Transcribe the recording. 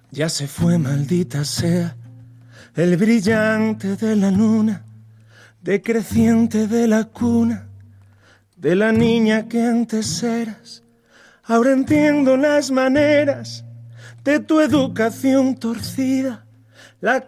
Ya se fue, maldita sea, el brillante de la luna, decreciente de la cuna, de la niña que antes eras. Ahora entiendo las maneras de tu educación torcida, la